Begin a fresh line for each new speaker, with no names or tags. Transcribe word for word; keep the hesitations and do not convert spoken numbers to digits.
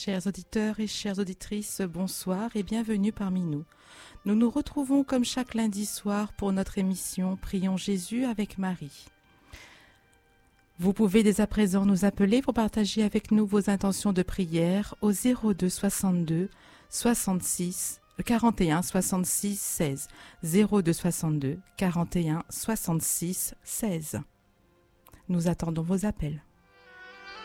Chers auditeurs et chères auditrices, bonsoir et bienvenue parmi nous. Nous nous retrouvons comme chaque lundi soir pour notre émission Prions Jésus avec Marie. Vous pouvez dès à présent nous appeler pour partager avec nous vos intentions de prière au zéro deux soixante-deux soixante-six quarante et un soixante-six seize. zéro deux soixante-deux quarante et un soixante-six seize. Nous attendons vos appels.